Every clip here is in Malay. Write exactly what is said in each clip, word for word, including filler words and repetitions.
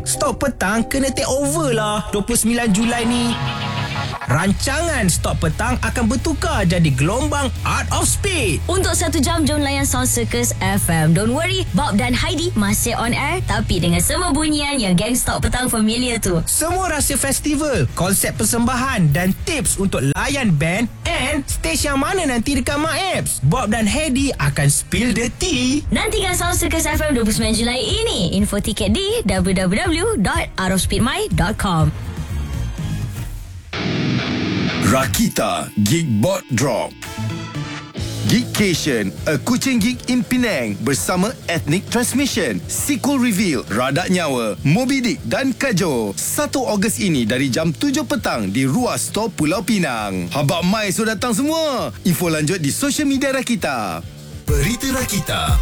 Petang. Stop Petang kena take over lah dua puluh sembilan Julai ni. Rancangan Stop Petang akan bertukar jadi gelombang Art of Speed. Untuk satu jam, jom layan Sound Circus F M. Don't worry, Bob dan Heidi masih on air, tapi dengan semua bunyian yang geng Stop Petang familiar tu. Semua rahsia festival, konsep persembahan dan tips untuk layan band and stage yang mana nanti dekat MAEPS. Bob dan Heidi akan spill the tea. Nantikan Sound Circus F M dua puluh sembilan Julai ini. Info tiket di w w w dot art of speed my dot com. Rakita Geekbot Drop. Geekcation, a kucing geek in Penang bersama Ethnic Transmission, Sequel Reveal, Radak Nyawa, Moby Dick dan Kajo. satu Ogos ini dari jam tujuh petang di Ruas Tol Pulau Pinang. Habak mai sudah datang semua. Info lanjut di social media Rakita. Berita Rakita.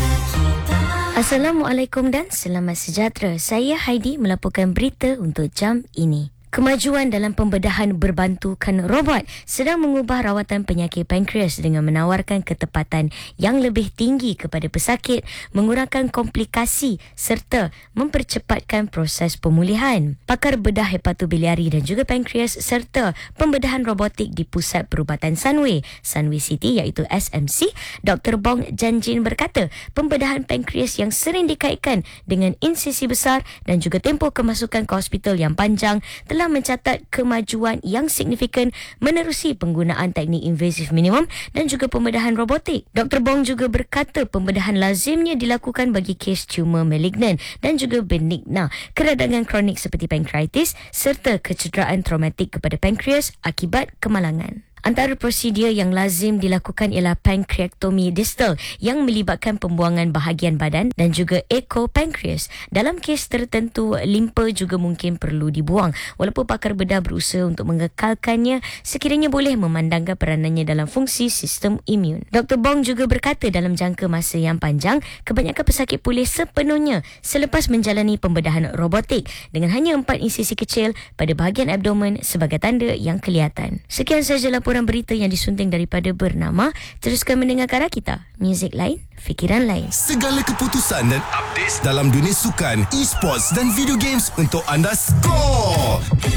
Assalamualaikum dan selamat sejahtera. Saya Heidi melaporkan berita untuk jam ini. Kemajuan dalam pembedahan berbantukan robot sedang mengubah rawatan penyakit pankreas dengan menawarkan ketepatan yang lebih tinggi kepada pesakit, mengurangkan komplikasi serta mempercepatkan proses pemulihan. Pakar bedah hepatobiliari dan juga pankreas serta pembedahan robotik di Pusat Perubatan Sunway, Sunway City iaitu S M C, Doktor Bong Janjin berkata, pembedahan pankreas yang sering dikaitkan dengan insisi besar dan juga tempoh kemasukan ke hospital yang panjang telah telah mencatat kemajuan yang signifikan menerusi penggunaan teknik invasif minimum dan juga pembedahan robotik. Doktor Bong juga berkata pembedahan lazimnya dilakukan bagi kes tumor malignan dan juga benigna, keradangan kronik seperti pankreatis serta kecederaan traumatik kepada pankreas akibat kemalangan. Antara prosedur yang lazim dilakukan ialah pankreaktomi distal yang melibatkan pembuangan bahagian badan dan juga echo pankreas. Dalam kes tertentu, limpa juga mungkin perlu dibuang. Walaupun pakar bedah berusaha untuk mengekalkannya sekiranya boleh memandangkan peranannya dalam fungsi sistem imun. Doktor Bong juga berkata dalam jangka masa yang panjang, kebanyakan pesakit pulih sepenuhnya selepas menjalani pembedahan robotik dengan hanya empat insisi kecil pada bahagian abdomen sebagai tanda yang kelihatan. Sekian sahaja laporan berita yang disunting daripada Bernama. Teruskan mendengarkan Rakita, muzik lain, fikiran lain. Segala keputusan dan updates dalam dunia sukan, e-sports dan video games untuk anda skor.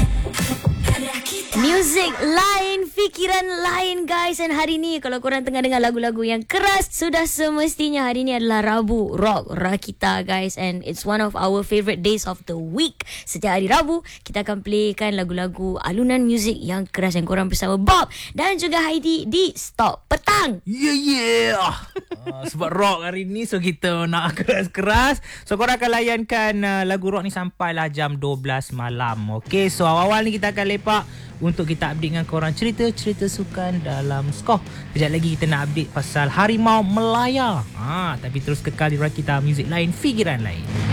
Muzik lain, fikiran lain guys. Dan hari ni kalau korang tengah dengar lagu-lagu yang keras, sudah semestinya hari ni adalah Rabu Rock Rakita guys. And it's one of our favourite days of the week. Setiap hari Rabu kita akan playkan lagu-lagu alunan muzik yang keras yang korang bersama Bob dan juga Heidi di Stop Petang. Yeah yeah uh, Sebab rock hari ni, so kita nak keras-keras. So korang akan layankan uh, lagu rock ni sampailah jam dua belas malam. Okay, so awal-awal ni kita akan lepak untuk kita update dengan korang cerita-cerita sukan dalam skor. Kejap lagi kita nak update pasal Harimau Melaya. Ha, tapi terus kekal di Rakita, muzik lain, fikiran lain.